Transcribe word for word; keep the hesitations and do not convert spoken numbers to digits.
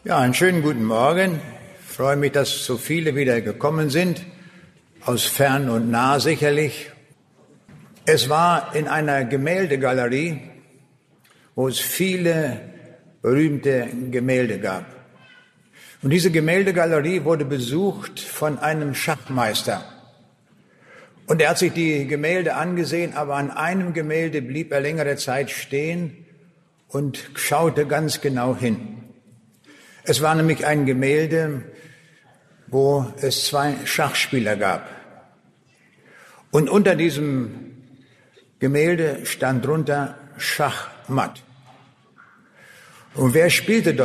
Ja, einen schönen guten Morgen. Ich freue mich, dass so viele wieder gekommen sind, aus fern und nah sicherlich. Es war in einer Gemäldegalerie, wo es viele berühmte Gemälde gab. Und diese Gemäldegalerie wurde besucht von einem Schachmeister. Und er hat sich die Gemälde angesehen, aber an einem Gemälde blieb er längere Zeit stehen und schaute ganz genau hin. Es war nämlich ein Gemälde, wo es zwei Schachspieler gab. Und unter diesem Gemälde stand drunter Schachmatt. Und wer spielte dort?